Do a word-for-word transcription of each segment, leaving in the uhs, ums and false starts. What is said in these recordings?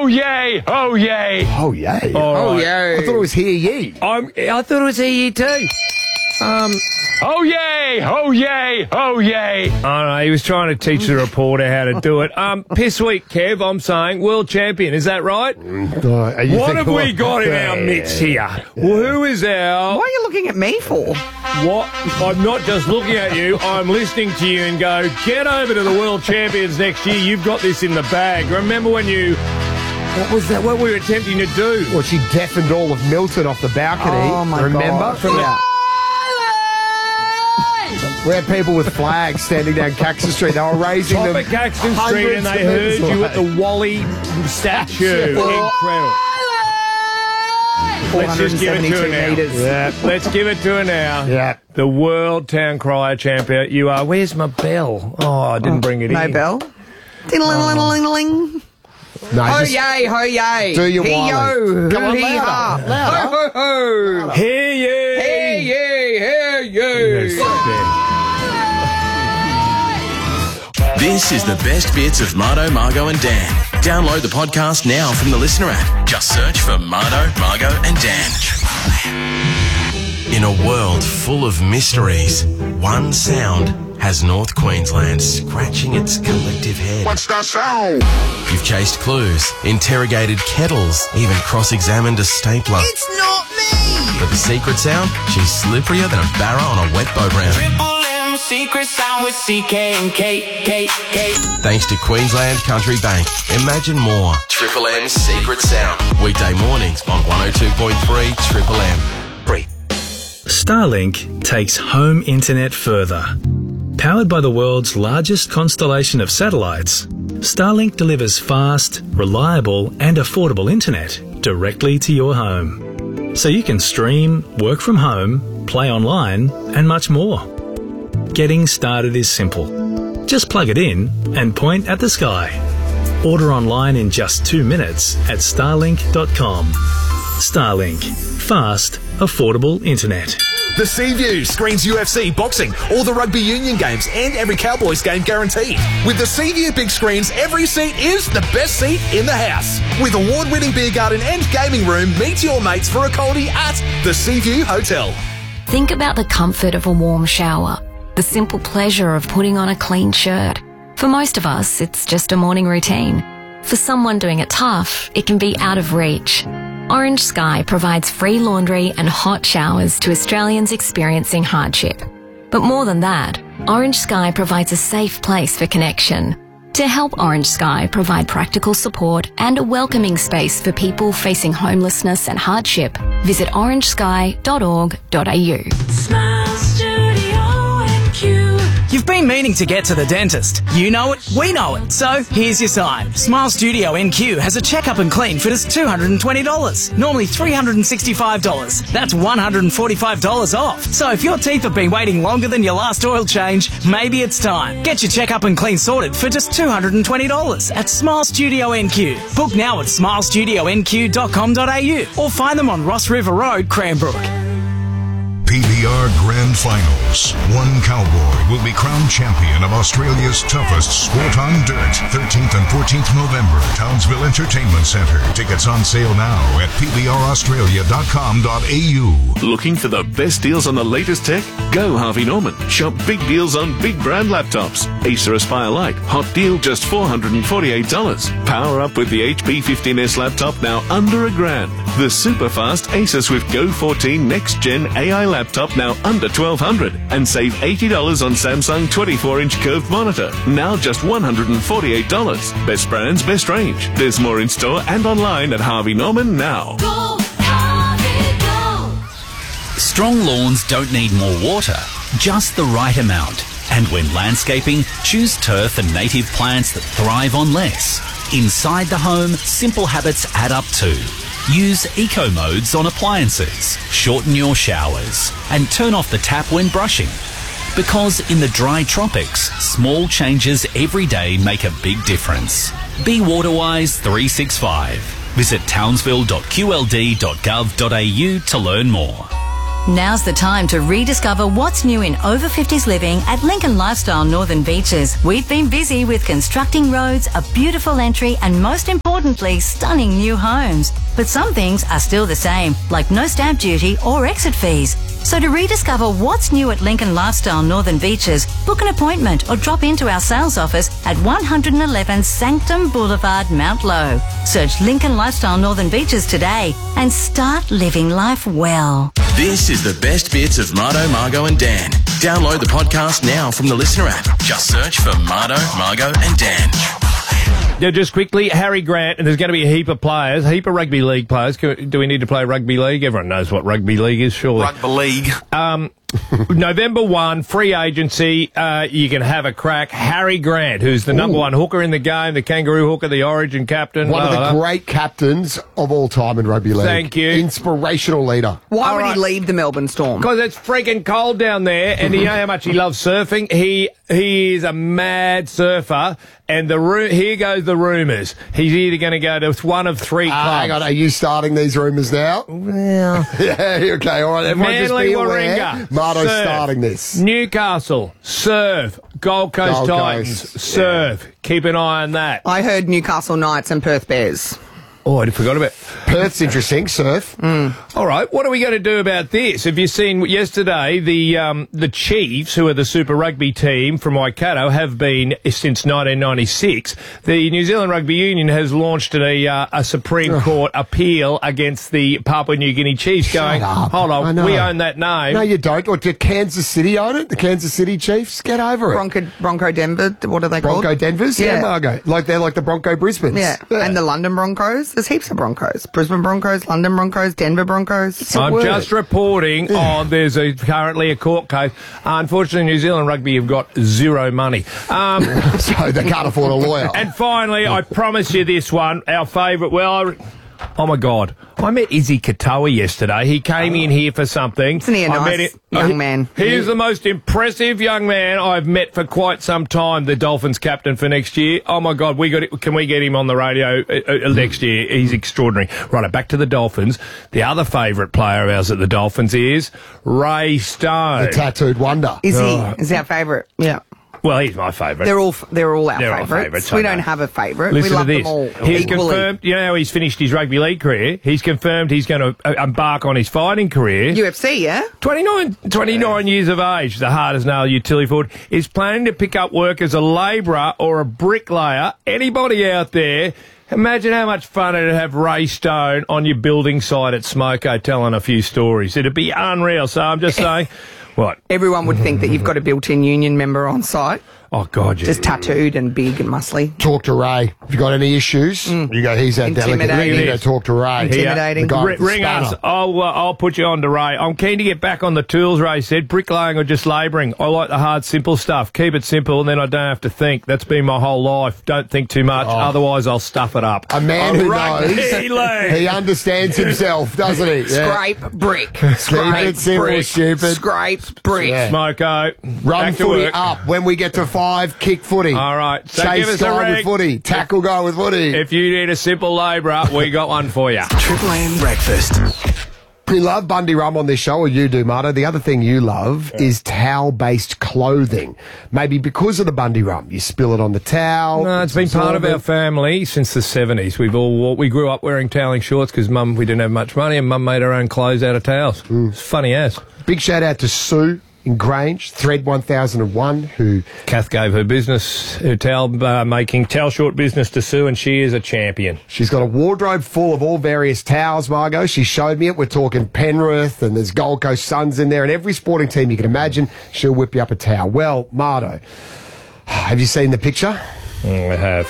Oh, yay! Oh, yay! Oh, yay. All Oh, right. yeah. I thought it was hear ye. I'm, I thought it was E E too. Um, oh, yay! Oh, yay! Oh, yay! I don't know, he was trying to teach the reporter how to do it. Um, piss week, Kev, I'm saying, world champion, is that right? Oh, are you What thinking- have we got in our midst here? Well, who is our... What are you looking at me for? What? I'm not just looking at you, I'm listening to you and go, get over to the world champions next year, you've got this in the bag. Remember when you... What was that? What we were attempting to do? Well, she deafened all of Milton off the balcony. Oh, my Remember? God. From Yeah. the, we had people with flags standing down Caxton Street. They were raising Top them. of Caxton Street and hundreds they of heard meters you at away. the Wally statue. Incredible. Let's just give it to her now. meters. Yeah. Let's give it to her now. Yeah. The World Town Crier champion. You are. Where's my bell? Oh, I didn't bring it No in. bell. Ding-a-ling-a-ling-a-ling. No, Ho just yay, ho yay. do your Hee Wiley. yo, Come on, hoo hee ha. louder, louder. Ho ho ho. Hear ye! Hey yay, hey Yes, yay. yeah. This is the best bits of Mardo, Margo and Dan. Download the podcast now from the Listener app. Just search for Mardo, Margo and Dan. In a world full of mysteries, one sound has North Queensland scratching its collective head. What's that sound? You've chased clues, interrogated kettles, even cross-examined a stapler. It's not me! But the secret sound? She's slipperier than a barra on a wet boat round. Triple M secret sound with C K and K, K, K. Thanks to Queensland Country Bank. Imagine more. Triple M's Secret Sound. Weekday mornings on one oh two point three Triple M. Free. Starlink takes home internet further. Powered by the world's largest constellation of satellites, Starlink delivers fast, reliable and affordable internet directly to your home. So you can stream, work from home, play online and much more. Getting started is simple. Just plug it in and point at the sky. Order online in just two minutes at starlink dot com. Starlink. Fast, affordable internet. The Seaview screens U F C, boxing, all the rugby union games and every Cowboys game guaranteed. With the Seaview big screens, every seat is the best seat in the house. With award-winning beer garden and gaming room, meet your mates for a coldie at the Seaview Hotel. Think about the comfort of a warm shower, the simple pleasure of putting on a clean shirt. For most of us, it's just a morning routine. For someone doing it tough, it can be out of reach. Orange Sky provides free laundry and hot showers to Australians experiencing hardship. But more than that, Orange Sky provides a safe place for connection. To help Orange Sky provide practical support and a welcoming space for people facing homelessness and hardship, visit orange sky dot org dot a u. Smile Studio N Q. You've been meaning to get to the dentist. You know it, we know it. So here's your sign. Smile Studio N Q has a checkup and clean for just two hundred twenty dollars. Normally three hundred sixty-five dollars. That's one hundred forty-five dollars off. So if your teeth have been waiting longer than your last oil change, maybe it's time. Get your checkup and clean sorted for just two hundred twenty dollars at Smile Studio N Q. Book now at smile studio n q dot com dot a u or find them on Ross River Road, Cranbrook. P B R Grand Finals. One cowboy will be crowned champion of Australia's toughest sport on dirt. thirteenth and fourteenth November, Townsville Entertainment Centre. Tickets on sale now at p b r australia dot com dot a u. Looking for the best deals on the latest tech? Go Harvey Norman. Shop big deals on big brand laptops. Acer Aspire Lite. Hot deal just four hundred forty-eight dollars. Power up with the H P fifteen S laptop now under a grand. The super fast Acer Swift Go fourteen Next Gen A I laptop now under twelve hundred dollars. And save eighty dollars on Samsung twenty-four inch curved monitor. Now just one hundred forty-eight dollars. Best brands, best range. There's more in store and online at Harvey Norman now. Go, Harvey, go. Strong lawns don't need more water, just the right amount. And when landscaping, choose turf and native plants that thrive on less. Inside the home, simple habits add up too. Use eco modes on appliances, shorten your showers, and turn off the tap when brushing. Because in the dry tropics, small changes every day make a big difference. Be Waterwise three sixty-five. Visit townsville dot q l d dot gov dot a u to learn more. Now's the time to rediscover what's new in over fifties living at Lincoln Lifestyle Northern Beaches. We've been busy with constructing roads, a beautiful entry, and most importantly, stunning new homes. But some things are still the same, like no stamp duty or exit fees. So to rediscover what's new at Lincoln Lifestyle Northern Beaches, book an appointment or drop into our sales office at one eleven Sanctum Boulevard, Mount Low. Search Lincoln Lifestyle Northern Beaches today and start living life well. This is the best bits of Mardo, Margo and Dan. Download the podcast now from the Listener app. Just search for Mardo, Margo and Dan. Yeah, just quickly, Harry Grant, and there's going to be a heap of players, a heap of rugby league players. Do we need to play rugby league? Everyone knows what rugby league is, surely. Rugby league. Um, November first, free agency. Uh, you can have a crack. Harry Grant, who's the number Ooh. one hooker in the game, the kangaroo hooker, the origin captain. One blah, of the blah, blah. great captains of all time in rugby league. Thank you. Inspirational leader. Why All would right. he leave the Melbourne Storm? Because it's freaking cold down there, and you know how much he loves surfing. He he is a mad surfer, and the ru- here goes the rumours. He's either going to go to one of three Uh, clubs. hang on, are you starting these rumours now? Well, yeah, okay, all right. Everyone just Manly be aware. Warringah, Mardo's surf. starting this. Newcastle, surf. Gold Coast Gold Titans, Coast, surf. Keep an eye on that. I heard Newcastle Knights and Perth Bears. Oh, I forgot about Perth's interesting, surf. All right, what are we going to do about this? Have you seen yesterday the um, the Chiefs, who are the Super Rugby team from Waikato, have been since nineteen ninety-six. The New Zealand Rugby Union has launched a uh, a Supreme Court appeal against the Papua New Guinea Chiefs, Shut going, up. hold I on, know. we own that name. No, you don't. Or did Kansas City own it? The Kansas City Chiefs? Get over it. Bronco, Bronco Denver, what are they called? Bronco Denvers? Yeah, Yeah. Margo. Like they're like the Bronco Brisbanes. Yeah. and the London Broncos. There's heaps of Broncos. Brisbane Broncos, London Broncos, Denver Broncos. I'm word. just reporting on there's a, currently a court case. Unfortunately, New Zealand Rugby have got zero money. Um, so they can't afford a lawyer. And finally, I promise you this one, our favourite. Well, I, oh my God, I met Izzy Katoa yesterday. He came in here for something. Isn't he a I nice met him- young he- man? He is the most impressive young man I've met for quite some time. The Dolphins captain for next year. Oh my God, we got it. Can we get him on the radio uh, uh, next year? He's extraordinary. Right, back to the Dolphins. The other favourite player of ours at the Dolphins is Ray Stone. The tattooed wonder. Is he? Oh. Is our favourite? Yeah. Well, he's my favourite. They're all they're all our They're our favourites. favourites, we I don't know. have a favourite. Listen we love to this. them all He's equally. confirmed, you know how he's finished his rugby league career? He's confirmed he's going to uh, embark on his fighting career. U F C, yeah? twenty-nine, twenty-nine years of age, the hard as nail utility Ford, is planning to pick up work as a labourer or a bricklayer. Anybody out there? Imagine how much fun it'd have Ray Stone on your building site at Smoko telling a few stories. It'd be unreal. So I'm just saying, what? Everyone would think that you've got a built-in union member on site. Oh, God, yeah. Just tattooed and big and muscly. Talk to Ray. If you got any issues, you go, he's our delegate. Intimidating. You go talk to Ray. Intimidating. The guy R- with the ring us. spanner. I'll, uh, I'll put you on to Ray. I'm keen to get back on the tools, Ray said. Bricklaying or just labouring. I like the hard, simple stuff. Keep it simple and then I don't have to think. That's been my whole life. Don't think too much. Otherwise, I'll stuff it up. A man Oh, who rugby knows, league. he understands himself, doesn't he? Yeah. Scrape brick. Keep Scrape it simple, brick. stupid. Scrape brick. Yeah. Smoko. Run back to footy work. up. When we get to five, kick footy. All right. So Chase give us a guy ring. with footy. Tackle guy with footy. If you need a simple labourer, we got one for you. Triple M breakfast. We love Bundy Rum on this show, or you do, Marto. The other thing you love is towel-based clothing. Maybe because of the Bundy Rum. You spill it on the towel. No, it's been part of our family since the seventies. We've all wore, we grew up wearing toweling shorts because Mum, we didn't have much money, and Mum made her own clothes out of towels. It's funny as. Big shout out to Sue in Grange, Thread one thousand one, who... Kath gave her business, her towel uh, making towel short business to Sue, and she is a champion. She's got a wardrobe full of all various towels, Margot. She showed me it. We're talking Penrith, and there's Gold Coast Suns in there, and every sporting team you can imagine, she'll whip you up a towel. Well, Marto, have you seen the picture? Mm, I have.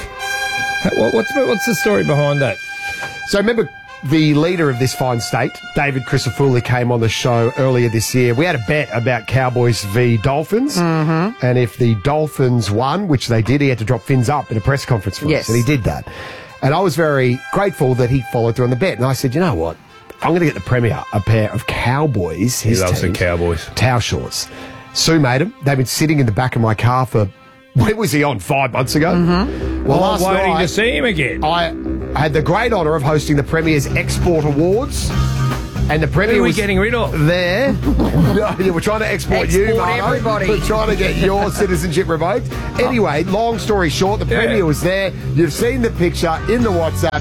What, what's, what's the story behind that? So remember... The leader of this fine state, David Crisafulli, came on the show earlier this year. We had a bet about Cowboys v Dolphins, Mm-hmm. and if the Dolphins won, which they did, he had to drop fins up in a press conference for Yes. us, and he did that. And I was very grateful that he followed through on the bet. And I said, you know what? I'm going to get the Premier a pair of Cowboys, his He loves the team, Cowboys. towel shorts. Sue made them. They've been sitting in the back of my car for... When was he on? Five months ago? Mm-hmm. Well, Oh, last waiting night, to see him again. I had the great honour of hosting the Premier's Export Awards. And the Premier Who are we was getting rid of? there. No, yeah, we're trying to export, you, Export Marno. everybody. We're trying to get your citizenship revoked. Anyway, long story short, the Yeah. Premier was there. You've seen the picture in the WhatsApp.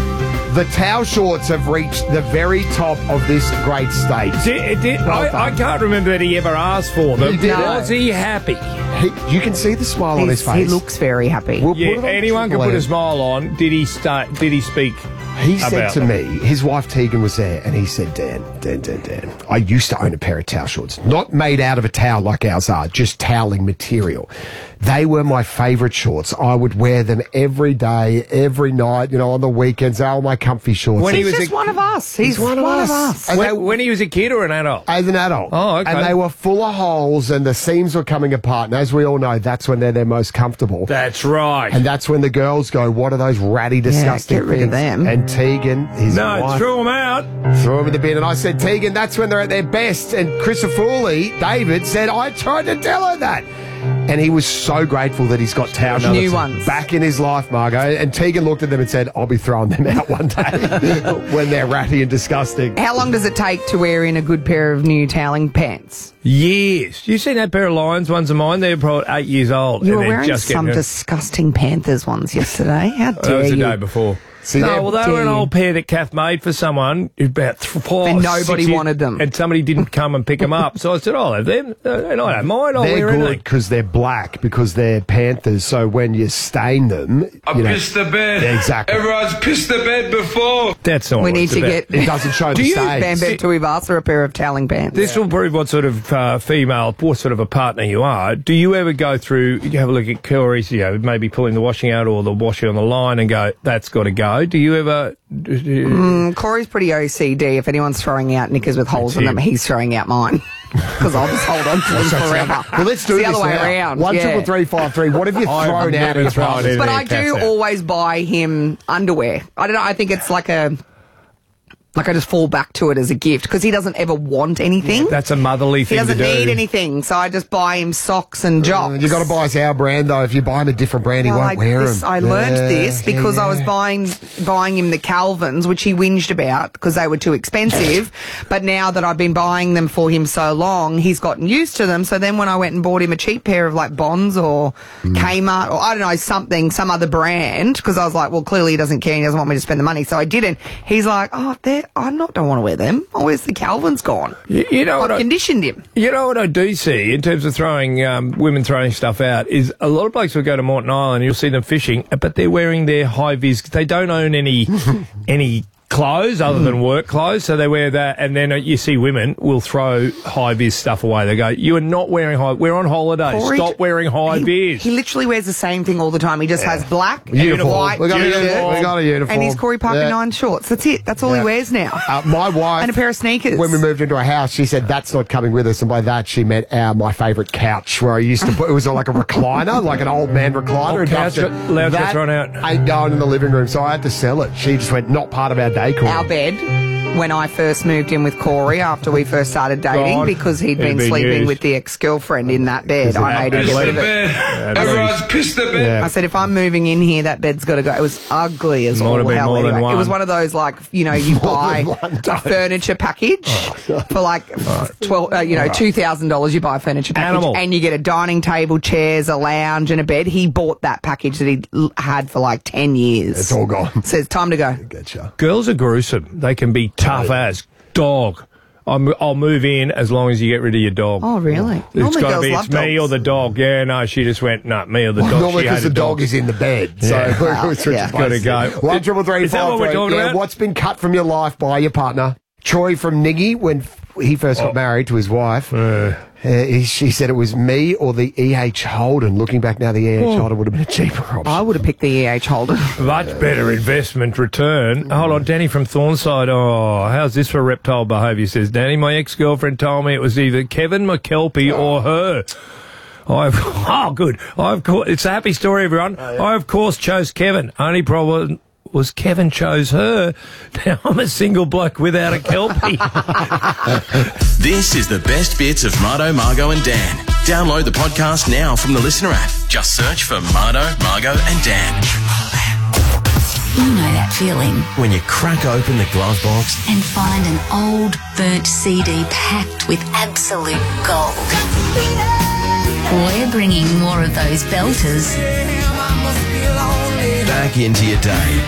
The towel shorts have reached the very top of this great state. Did, did, Well I, done. I can't remember that he ever asked for them. He did. Was he happy? He, you can see the smile on his He's- face. He looks very happy. We'll Yeah, put it on anyone can Triple put M. a smile on. Did he start? Did he speak? He said about to them? me, his wife Tegan was there, and he said, Dan, Dan, Dan, Dan, I used to own a pair of towel shorts, not made out of a towel like ours are, just toweling material. They were my favourite shorts. I would wear them every day, every night, you know, on the weekends. They were my comfy shorts. When he He's was just a- one of us. He's, one, of us. And When, they- when he was a kid or an adult? As an adult. Oh, okay. And they were full of holes and the seams were coming apart. And as we all know, that's when they're their most comfortable. That's right. And that's when the girls go, what are those ratty, disgusting get rid of things? them. And Tegan, his no, wife, threw him out. threw them in the bin. And I said, Tegan, that's when they're at their best. And Chris Foley, David, said, I tried to tell her that. And he was so grateful that he's got towel shorts New ones. back in his life, Margot. And Tegan looked at them and said, I'll be throwing them out one day when they're ratty and disgusting. How long does it take to wear in a good pair of new toweling pants? Years. You seen that pair of Lions ones of mine? They're probably eight years old. You and were they're wearing just some getting disgusting Panthers ones yesterday. How That dare was the you? day before. See, no, they're- well, they were an dare you. old pair that Kath made for someone about th- four, And six nobody years- wanted them. and somebody didn't come and pick them up. So I said, "I'll have them, uh, and I don't mind. I'll They're wear good anything." because they're black, because they're Panthers. So when you stain them, you know, the bed. Exactly. Everyone's pissed the bed before. That's not. We what need it's to about. get it doesn't show Do the you- stains. Bam Bam Tuivasa a pair of toweling pants. This will prove what sort of uh, female, what sort of a partner you are. Do you ever go through, you have a look at Corey's, you know, maybe pulling the washing out or the washing on the line and go, that's got to go? Do you ever... Mm, Corey's pretty O C D. If anyone's throwing out knickers with holes in him. them, he's throwing out mine. Because I'll just hold on to them forever. Well, let's do it's this the other way now. around. One yeah. triple three five three. What have you I've thrown out never in your thrown partners? anything. But I Cat's do out. always buy him underwear. I don't know. I think it's like a... Like I just fall back to it as a gift because he doesn't ever want anything. That's a motherly He thing to doesn't do. need anything, so I just buy him socks and jocks. You got to buy us our brand though. If you buy him a different brand, he Well, won't I, wear this, them. I learned this because I was buying buying him the Calvins, which he whinged about because they were too expensive. But now that I've been buying them for him so long, he's gotten used to them. So then when I went and bought him a cheap pair of like Bonds or Mm. Kmart or I don't know, something, some other brand, because I was like, well, clearly he doesn't care. He doesn't want me to spend the money. So I didn't. He's like, oh, they're, I not don't want to wear them. Oh, where's the Calvins gone? You, you know what I've I, conditioned him. You know what I do see in terms of throwing um, women throwing stuff out is a lot of blokes will go to Moreton Island. You'll see them fishing, but they're wearing their high vis. They don't own any any clothes other than work clothes, so they wear that. And then uh, you see women will throw high vis stuff away. They go, "You are not wearing high. We're on holiday. Corey, Stop wearing high he, vis." he literally wears the same thing all the time. He just has black, Uniform. white, We got a t-shirt, uniform. We got a uniform. and his Corey Parker Yeah. nine shorts. That's it. That's all Yeah. he wears now. Uh, my wife, And a pair of sneakers. when we moved into a house, she said that's not coming with us, and by that she meant our my favourite couch, where I used to put. It was like a recliner, like an old man recliner. Oh, and couch dumped it. got- lounge got that thrown out. ain't going in the living room, so I had to sell it. She just went not part of our decor. Our bed. When I first moved in with Corey after we first started dating, God. because he'd It'd been been sleeping used. with the ex-girlfriend in that bed, I made him Pissed get the rid of it. bed. Everyone's pissed the bed. Yeah. I said, if I'm moving in here, that bed's got to go. It was ugly as Might all have been hell. more than Anyway. one. It was one of those, like, you know, you buy than one a time. furniture package for like twelve, uh, you know, two thousand dollars. You buy a furniture package, Animal. and you get a dining table, chairs, a lounge, and a bed. He bought that package that he l- had for like ten years. It's all gone. So it's time to go. Getcha. Girls are gruesome. They can be tough as dog. I'm, I'll move in as long as you get rid of your dog. Oh, really? It's Normally got to girls be love it's me dogs. or the dog. Yeah, no, she just went, no, me or the dog. Normally She because the hated dog dogs. is in the bed. Yeah. So Wow, we're switching yeah. places. Gotta go. One triple three Is that five what we're three. talking Yeah, about? what's been cut from your life by your partner? Troy from Niggy, when f- he first got married to his wife, uh, he, she said it was me or the E H Holden. Looking back now, the E H Holden would have been a cheaper option. I would have picked the E H Holden. Much better investment return. Hold on, Danny from Thornside. Oh, how's this for reptile behaviour, says Danny. My ex-girlfriend told me it was either Kevin McKelpie or her. I've, oh, good. I've, it's a happy story, everyone. I, of course, chose Kevin. Only problem was Kevin chose her. Now I'm a single bloke without a Kelpie. This is the best bits of Mardo, Margo and Dan. Download the podcast now from the Listener app. Just search for Mardo, Margo and Dan. You know that feeling. When you crack open the glove box And find an old, burnt C D packed with absolute gold. We're bringing more of those belters back into your day.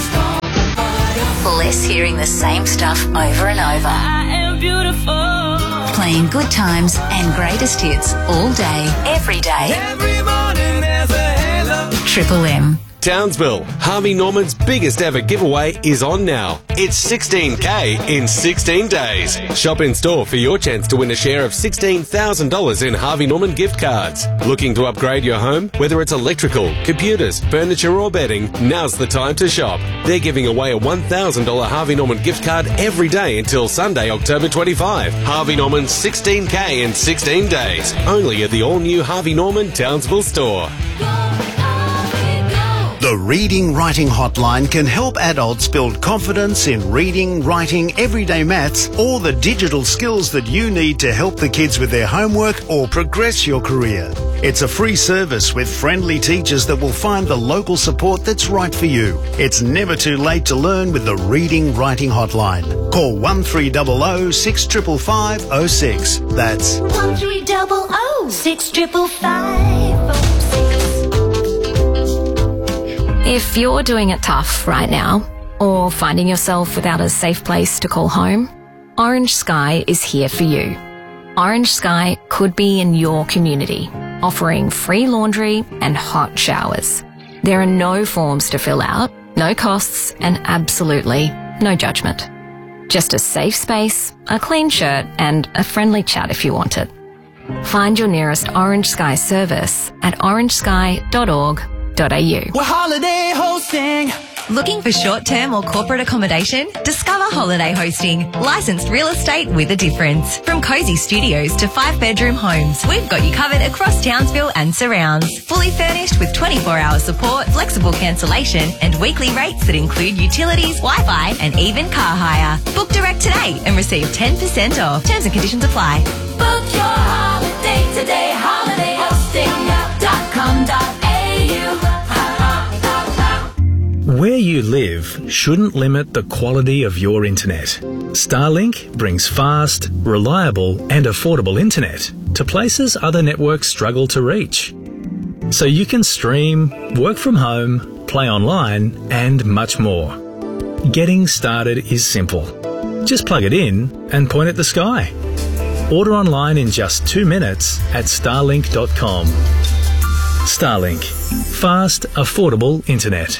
less hearing the same stuff over and over. I am beautiful. Playing good times and greatest hits all day, every day. Every morning there's a halo. Triple M. Townsville, Harvey Norman's biggest ever giveaway is on now. It's sixteen K in sixteen days. Shop in store for your chance to win a share of sixteen thousand dollars in Harvey Norman gift cards. Looking to upgrade your home? Whether it's electrical, computers, furniture or bedding, now's the time to shop. They're giving away a one thousand dollars Harvey Norman gift card every day until Sunday, October twenty-fifth. Harvey Norman's sixteen K in sixteen days. Only at the all-new Harvey Norman Townsville store. The Reading Writing Hotline can help adults build confidence in reading, writing, everyday maths, or the digital skills that you need to help the kids with their homework or progress your career. It's a free service with friendly teachers that will find the local support that's right for you. It's never too late to learn with the Reading Writing Hotline. Call one three zero zero six five five zero six. That's one three zero zero six five five five oh six. If you're doing it tough right now, or finding yourself without a safe place to call home, Orange Sky is here for you. Orange Sky could be in your community, offering free laundry and hot showers. There are no forms to fill out, no costs, and absolutely no judgment. Just a safe space, a clean shirt, and a friendly chat if you want it. Find your nearest Orange Sky service at orange sky dot org dot a u. We're holiday hosting. Looking for short-term or corporate accommodation? Discover Holiday Hosting. Licensed real estate with a difference. From cosy studios to five-bedroom homes, we've got you covered across Townsville and surrounds. Fully furnished with twenty-four hour support, flexible cancellation, and weekly rates that include utilities, Wi-Fi, and even car hire. Book direct today and receive ten percent off. Terms and conditions apply. Book your holiday today. holiday hosting dot com dot a u. Where you live shouldn't limit the quality of your internet. Starlink brings fast, reliable and affordable internet to places other networks struggle to reach. So you can stream, work from home, play online and much more. Getting started is simple. Just plug it in and point at the sky. Order online in just two minutes at starlink dot com. Starlink. Fast, affordable internet.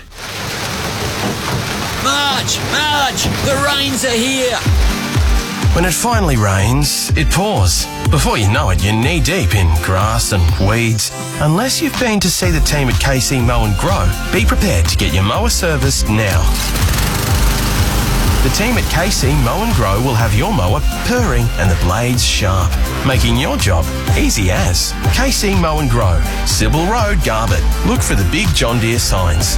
Marge! Marge! The rains are here! When it finally rains, it pours. Before you know it, you're knee-deep in grass and weeds. Unless you've been to see the team at K C Mow and Grow, be prepared to get your mower serviced now. The team at K C Mow and Grow will have your mower purring and the blades sharp, making your job easy as. K C Mow and Grow, Sybil Road, Garbutt. Look for the big John Deere signs.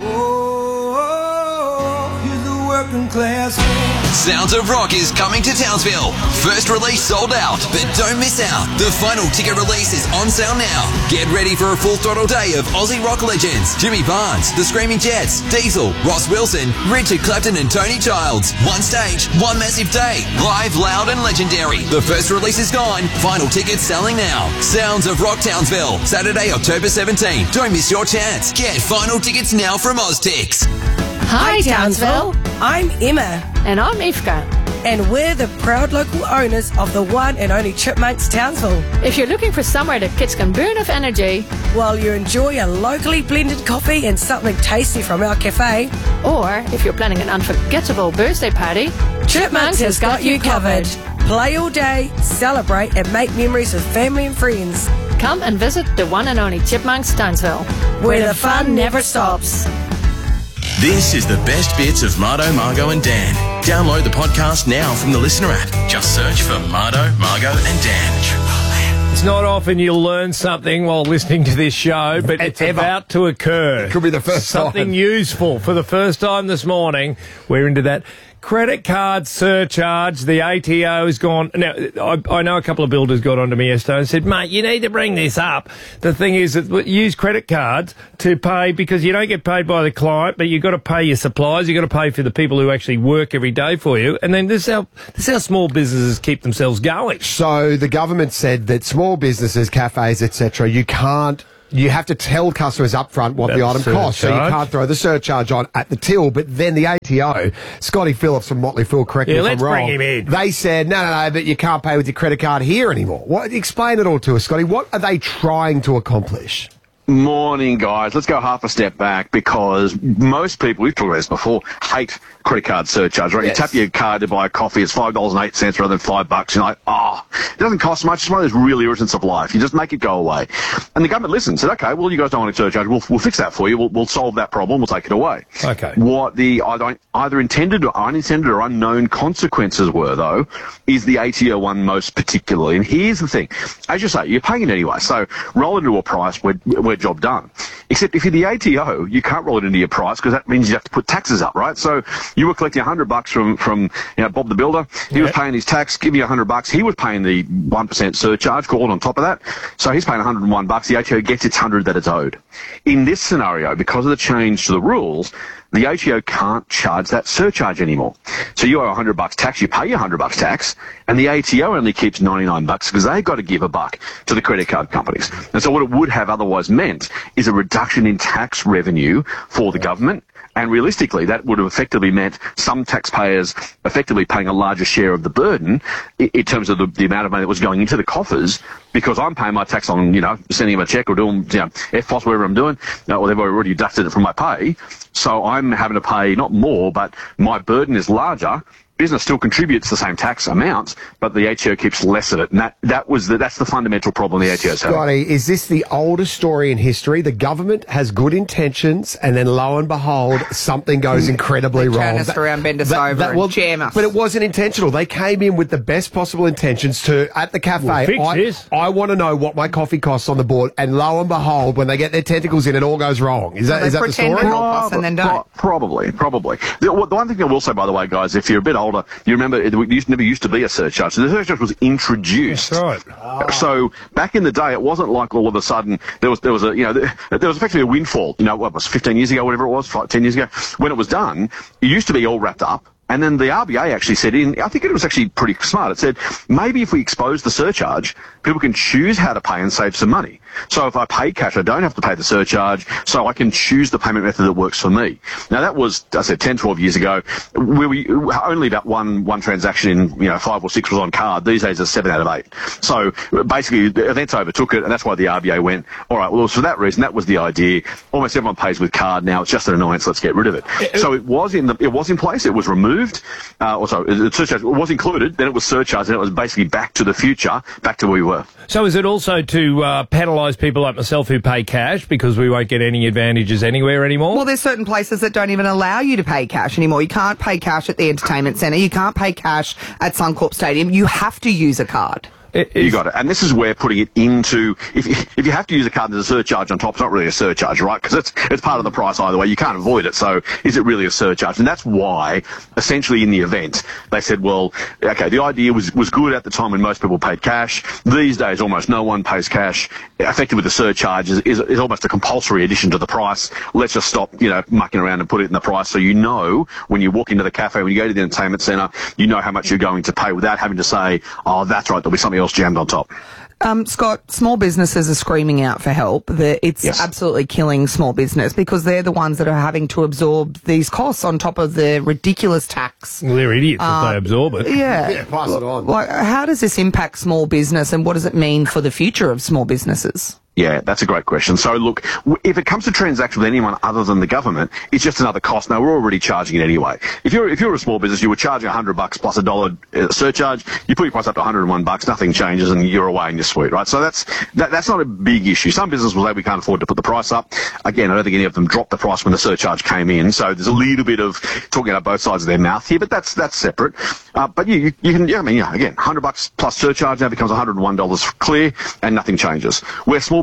Sounds of Rock is coming to Townsville. First release sold out, but don't miss out. The final ticket release is on sale now. Get ready for a full throttle day of Aussie rock legends. Jimmy Barnes, The Screaming Jets, Diesel, Ross Wilson, Richard Clapton and Tony Childs. One stage, one massive day. Live, loud and legendary. The first release is gone. Final tickets selling now. Sounds of Rock Townsville. Saturday, October seventeenth. Don't miss your chance. Get final tickets now from Oztix. Hi, Townsville. I'm Emma. And I'm Ifka. And we're the proud local owners of the one and only Chipmunks Townsville. If you're looking for somewhere that kids can burn of energy, while you enjoy a locally blended coffee and something tasty from our cafe, or if you're planning an unforgettable birthday party, Chipmunks, Chipmunks has got you covered. Play all day, celebrate and make memories with family and friends. Come and visit the one and only Chipmunks Townsville, where the fun never stops. This is the best bits of Mardo, Margo and Dan. Download the podcast now from the Listener app. Just search for Mardo, Margo and Dan. It's not often you'll learn something while listening to this show, but it's Ever. about to occur. It could be the first Something time. useful for the first time this morning. We're into that credit card surcharge, the A T O has gone. Now, I, I know a couple of builders got onto me yesterday and said, mate, you need to bring this up. The thing is that we use credit cards to pay because you don't get paid by the client, but you've got to pay your suppliers. You've got to pay for the people who actually work every day for you. And then this is how, this is how small businesses keep themselves going. So the government said that small businesses, cafes, et cetera, you can't. You have to tell customers up front what That's the item costs, so you surcharge. can't throw the surcharge on at the till. But then the A T O, Scotty Phillips from Motley Fool, correct Yeah, me if let's I'm wrong, bring him in. they said, no, no, no, but you can't pay with your credit card here anymore. What? Explain it all to us, Scotty. What are they trying to accomplish? Morning, guys. Let's go half a step back because most people, we've talked about this before, hate credit card surcharge, right? Yes. You tap your card to buy a coffee, it's five dollars and eight cents rather than five bucks. You're like, oh, it doesn't cost much. It's one of those really irritants of life. You just make it go away. And the government listened, said, okay, well, you guys don't want a surcharge. We'll, we'll fix that for you. We'll, we'll solve that problem. We'll take it away. Okay. What the either, either intended or unintended or unknown consequences were, though, is the A T O one most particularly. And here's the thing. As you say, you're paying it anyway. So roll it into a price, we're, we're job done. Except if you're the A T O, you can't roll it into your price because that means you have to put taxes up, right? So you were collecting one hundred bucks from, from you know, Bob the Builder. He Yeah. was paying his tax, give you one hundred bucks. He was paying the one percent surcharge called on top of that. So he's paying one hundred one bucks. The A T O gets its one hundred that it's owed. In this scenario, because of the change to the rules, the A T O can't charge that surcharge anymore. So you owe one hundred bucks tax, you pay your one hundred bucks tax, and the A T O only keeps ninety-nine bucks because they've got to give a buck to the credit card companies. And so what it would have otherwise meant is a reduction in tax revenue for the government. And realistically, that would have effectively meant some taxpayers effectively paying a larger share of the burden in, in terms of the, the amount of money that was going into the coffers, because I'm paying my tax on, you know, sending them a check or doing, you know, F P O S, whatever I'm doing, you know, or they've already deducted it from my pay. So I'm having to pay not more, but my burden is larger. Business still contributes the same tax amount, but the A T O keeps less of it. And that, that was the, that's the fundamental problem the A T O's having. Scotty, is this the oldest story in history? The government has good intentions, and then lo and behold, something goes incredibly They wrong. turn us That- around, bend us that- over that- and well, jam us. But it wasn't intentional. They came in with the best possible intentions to, at the cafe, We'll fix I, this. I want to know what my coffee costs on the board, and lo and behold, when they get their tentacles in, it all goes wrong. Is that, Well, is they that the pretend story? to help us and then don't. Pro- Probably, probably. The, the one thing I will say, by the way, guys, if you're a bit older, you remember it used, never used to be a surcharge. So the surcharge was introduced. That's right. So back in the day, it wasn't like all of a sudden there was there was a you know there, there was effectively a windfall. You know, what was fifteen years ago, whatever it was, five, ten years ago, when it was done, it used to be all wrapped up. And then the R B A actually said in, I think it was actually pretty smart, it said, maybe if we expose the surcharge, people can choose how to pay and save some money. So if I pay cash, I don't have to pay the surcharge, so I can choose the payment method that works for me. Now that was, I said, ten, twelve years ago, where we, only about one, one transaction in, you know, five or six was on card. These days it's seven out of eight. So basically, events overtook it, and that's why the R B A went, all right, well, for that reason, that was the idea. Almost everyone pays with card now. It's just an annoyance. Let's get rid of it. So it was in the, it was in place. It was removed. Uh, also, it, surcharge was included, then it was surcharged, and it was basically back to the future, back to where we were. So is it also to uh, penalise people like myself who pay cash because we won't get any advantages anywhere anymore? Well, there's certain places that don't even allow you to pay cash anymore. You can't pay cash at the entertainment centre. You can't pay cash at Suncorp Stadium. You have to use a card. You got it. And this is where putting it into, if, if you have to use a card, there's a surcharge on top. It's not really a surcharge, right? Because it's, it's part of the price either way. You can't avoid it. So is it really a surcharge? And that's why, essentially in the event, they said, well, okay, the idea was, was good at the time when most people paid cash. These days, almost no one pays cash. Effectively, the surcharge is, is, is almost a compulsory addition to the price. Let's just stop, you know, mucking around and put it in the price so you know when you walk into the cafe, when you go to the entertainment centre, you know how much you're going to pay without having to say, oh, that's right, there'll be something else jammed on top. Um, Scott, small businesses are screaming out for help. The, it's Yes. absolutely killing small business because they're the ones that are having to absorb these costs on top of the ridiculous tax. Well, they're idiots if Uh, they absorb it. Yeah. Yeah, pass it on. Like, how does this impact small business and what does it mean for the future of small businesses? Yeah, that's a great question. So look, w- if it comes to transaction with anyone other than the government, it's just another cost. Now, we're already charging it anyway. If you're if you're a small business, you were charging one hundred bucks plus a dollar uh, surcharge. You put your price up to one hundred one bucks, nothing changes, and you're away and you're sweet, right? So that's that, that's not a big issue. Some businesses will say we can't afford to put the price up. Again, I don't think any of them dropped the price when the surcharge came in. So there's a little bit of talking out both sides of their mouth here, but that's that's separate. Uh, but you, you you can, yeah, I mean, yeah, again, one hundred bucks plus surcharge now becomes one hundred one dollars clear, and nothing changes. Where small business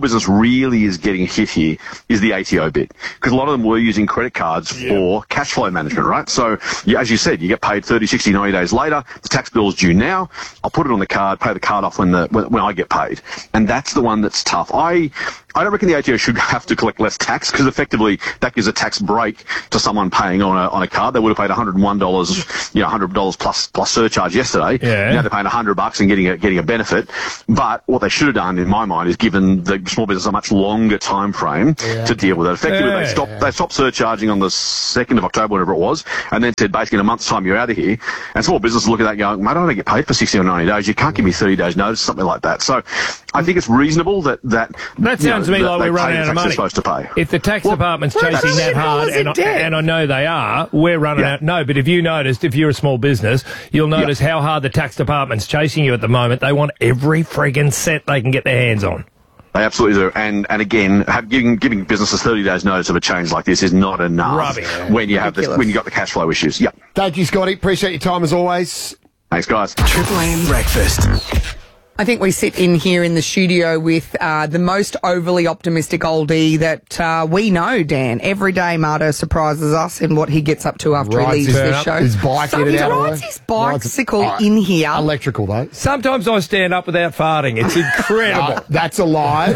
business really is getting hit here is the A T O bit, because a lot of them were using credit cards for cash flow management, right? So, you, as you said, you get paid thirty, sixty, ninety days later. The tax bill is due now. I'll put it on the card, pay the card off when the when, when I get paid, and that's the one that's tough. I I don't reckon the A T O should have to collect less tax, because effectively that gives a tax break to someone paying on a on a card. They would have paid one hundred one dollars, you know, one hundred dollars plus plus surcharge yesterday. Yeah. Now they're paying one hundred bucks and getting a getting a benefit. But what they should have done, in my mind, is given the small business a much longer time frame yeah. to deal with it. Effectively, Yeah. they stopped they stopped surcharging on the second of October, whatever it was, and then said basically in a month's time you're out of here. And small businesses look at that going, mate, I don't get paid for sixty or ninety days. You can't give me thirty days notice, something like that. So I think it's reasonable that that That you sounds know, to me that like they we're pay running the out of tax they're money. supposed to pay. If the tax Well, department's we're chasing a that million hard, dollars in and I, debt. and I know they are, we're running Yeah. out. No, but if you noticed, if you're a small business, you'll notice how hard the tax department's chasing you at the moment. They want every friggin' cent they can get their hands on. They absolutely do. And and again, have, giving giving businesses thirty days notice of a change like this is not enough Rubbish. when you have the, Ridiculous. when you got the cash flow issues. Yep. Thank you, Scotty. Appreciate your time as always. Thanks, guys. Triple M breakfast. I think we sit in here in the studio with uh, the most overly optimistic oldie that uh, we know, Dan. Every day Mardo surprises us in what he gets up to after Rides he leaves his- this show. his bike so in and he out of rides the way. his bicycle Rides- in here. Electrical, though. Sometimes I stand up without farting. It's incredible. Uh, that's a lie.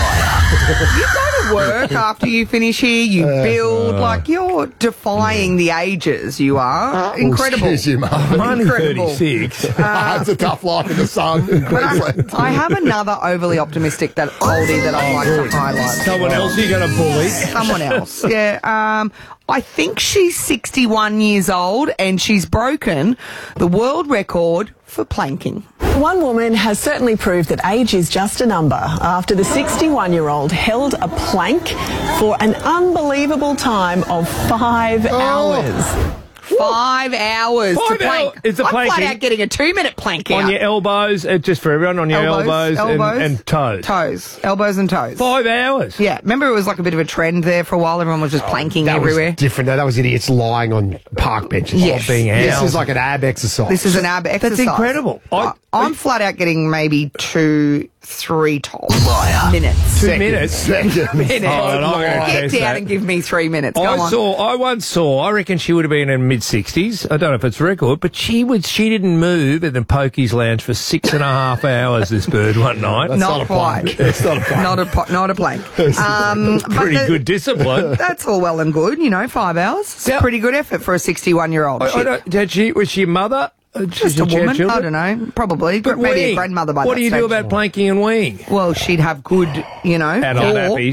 You go to work after you finish here, you build, like you're defying the ages, you are. Incredible. Oh, excuse you, Mum. I'm only Incredible. thirty-six. It's a tough life in the sun in But I, Queensland. I have another overly optimistic that oldie that I'd like to highlight. Someone else you got to bully. Someone else. Yeah. Um, I think she's sixty-one years old and she's broken the world record for planking. One woman has certainly proved that age is just a number after the sixty-one-year-old held a plank for an unbelievable time of five hours. Five hours Five to plank. hours. It's a I'm flat planking. out getting a two-minute plank out. On your elbows, uh, just for everyone, on your elbows, Elbows, and, and toes. Toes. Elbows and toes. Five hours. Yeah. Remember it was like a bit of a trend there for a while. Everyone was just planking That everywhere. was different, though. That was idiots lying on park benches. Yes. Being Yes. This is like an ab exercise. This is an ab exercise. That's incredible. I, I'm flat out getting maybe two, three tops. Liar. Minutes. Two Seconds. minutes. Seconds. Minutes. Oh, I'm gonna Get test down that. and give me three minutes. Go I on. saw. I once saw. I reckon she would have been in mid sixties. I don't know if it's a record, but she would. She didn't move at the Pokies Lounge for six and a half hours. This bird one night. That's not, not a quite. plank. That's not a plank. Not a po- not a plank. Um, but Pretty the- good discipline. That's all well and good, you know. Five hours. It's a Yeah. pretty good effort for a sixty-one-year-old. I, I don't, did she? Was she a mother? Uh, Just did a she have woman. children? I don't know. Probably, But maybe weeing. a grandmother by What that do you stage. do about planking and weeing? Well, she'd have good, you know. Adult or- nappies.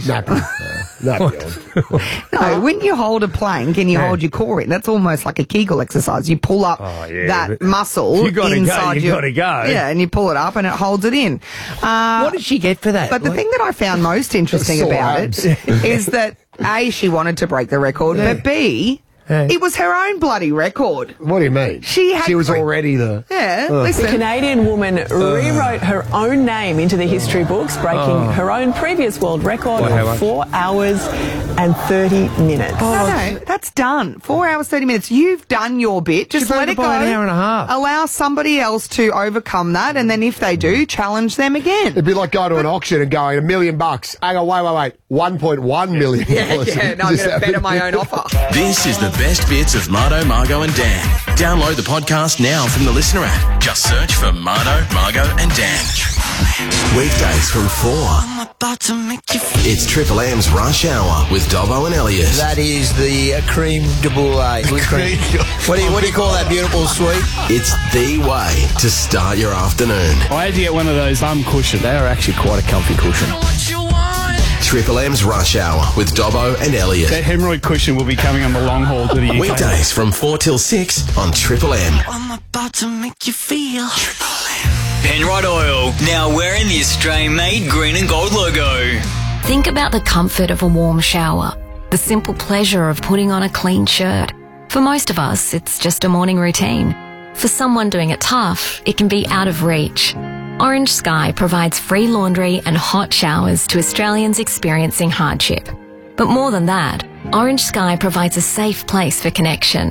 Nappy. No, when you hold a plank and you hold your core in, that's almost like a Kegel exercise. You pull up Oh, yeah, that but muscle you gotta go, inside you your. gotta go. Yeah, and you pull it up and it holds it in. Uh, What did she get for that? But the Like- thing that I found most interesting Sore about abs. it is that A, she wanted to break the record, but B, Yeah. it was her own bloody record. What do you mean? She had She was cre- already the. Yeah, The listen. Canadian woman rewrote her own name into the history books, breaking her own previous world record What, how of much? four hours and thirty minutes. No, no, that's done. Four hours, thirty minutes. You've done your bit. Just She broke let it it go. by an hour and a half. Allow somebody else to overcome that, and then if they do, challenge them again. It'd be like going to an auction and going a million bucks. Hang on, wait, wait, wait. One point one million. Yeah, yeah. No, I'm going to bet on my own offer. This is the best bits of Mardo, Margo and Dan. Download the podcast now from the Listener app. Just search for Mardo, Margo and Dan. Weekdays from four. It's Triple M's Rush Hour with Dobbo and Elliot. That is the uh, cream de brulee. Whipped cream. What do you what do you call that beautiful sweet? It's the way to start your afternoon. I had to get one of those bum cushions. They are actually quite a comfy cushion. Triple M's Rush Hour with Dobbo and Elliot. That hemorrhoid cushion will be coming on the long haul to the U K. Weekdays from four till six on Triple M. I'm about to make you feel. Penrite Oil, now wearing the Australian-made green and gold logo. Think about the comfort of a warm shower, the simple pleasure of putting on a clean shirt. For most of us, it's just a morning routine. For someone doing it tough, it can be out of reach. Orange Sky provides free laundry and hot showers to Australians experiencing hardship. But more than that, Orange Sky provides a safe place for connection.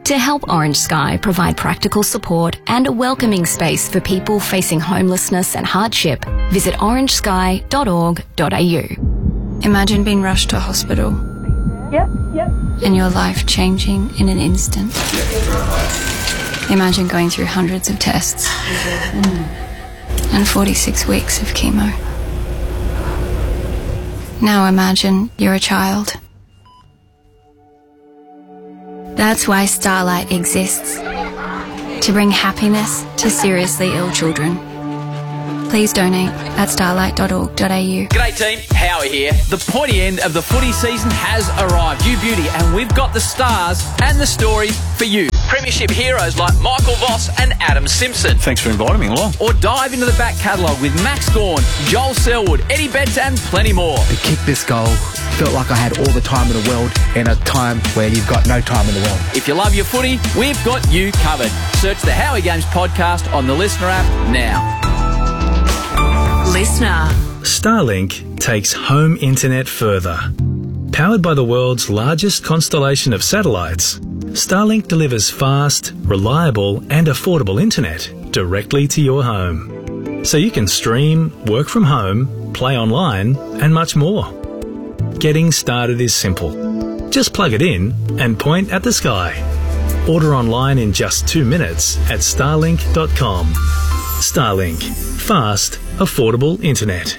To help Orange Sky provide practical support and a welcoming space for people facing homelessness and hardship, visit orange sky dot org dot a u. Imagine being rushed to hospital. Yep, yep. And your life changing in an instant. Imagine going through hundreds of tests and forty-six weeks of chemo. Now imagine you're a child. That's why Starlight exists. To bring happiness to seriously ill children. Please donate at starlight dot org dot a u. G'day team, Howie here. The pointy end of the footy season has arrived. You beauty, and we've got the stars and the stories for you. Premiership heroes like Michael Voss and Adam Simpson. Thanks for inviting me along. Or dive into the back catalogue with Max Gawn, Joel Selwood, Eddie Betts and plenty more. To kick this goal, felt like I had all the time in the world in a time where you've got no time in the world. If you love your footy, we've got you covered. Search the Howie Games podcast on the Listener app now. Listener. Starlink takes home internet further. Powered by the world's largest constellation of satellites, Starlink delivers fast, reliable and affordable internet directly to your home. So you can stream, work from home, play online and much more. Getting started is simple. Just plug it in and point at the sky. Order online in just two minutes at starlink dot com. Starlink. Fast, affordable internet.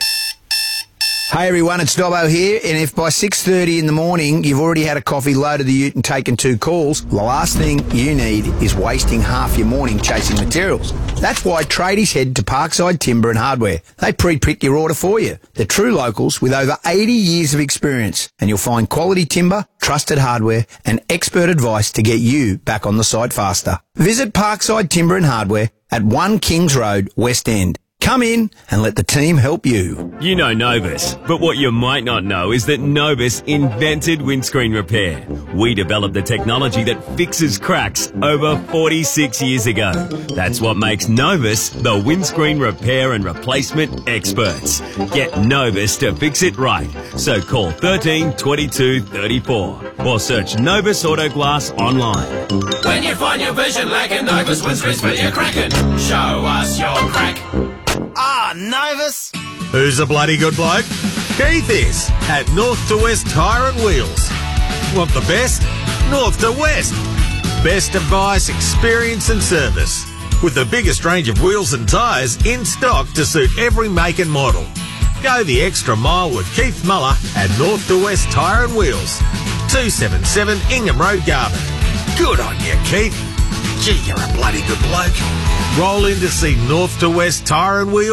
Hey everyone, it's Dobbo here, and if by six thirty in the morning you've already had a coffee, loaded the ute and taken two calls, the last thing you need is wasting half your morning chasing materials. That's why tradies head to Parkside Timber and Hardware. They pre-pick your order for you. They're true locals with over eighty years of experience, and you'll find quality timber, trusted hardware and expert advice to get you back on the site faster. Visit Parkside Timber and Hardware at one Kings Road, West End. Come in and let the team help you. You know Novus, but what you might not know is that Novus invented windscreen repair. We developed the technology that fixes cracks over forty-six years ago. That's what makes Novus the windscreen repair and replacement experts. Get Novus to fix it right. So call thirteen twenty-two thirty-four or search Novus Auto Glass online. When you find your vision lacking, Novus windscreens for your cracking. Show us your crack. Ah, Novus. Who's a bloody good bloke? Keith is at North to West Tyre and Wheels. Want the best? North to West. Best advice, experience and service. With the biggest range of wheels and tyres in stock to suit every make and model. Go the extra mile with Keith Muller at North to West Tyre and Wheels. two seventy-seven Ingham Road, Garvin. Good on you, Keith. Gee, you're a bloody good bloke. Roll in to see North to West Tyre and Wheels